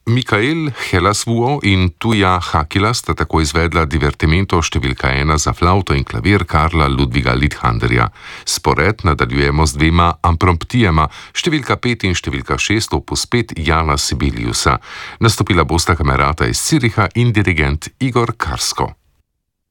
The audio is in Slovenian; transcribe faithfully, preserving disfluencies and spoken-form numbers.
Mikael Hellasvuo in Tuija Hakila sta tako izvedla divertimento številka ena za flavto in klavir Karla Ludviga Lithanderja. Spored nadaljujemo z dvema ampromptijema, številka pet in številka šest opus pet Jana Sibeliusa. Nastopila bosta kamerata iz Züricha in dirigent Igor Karsko.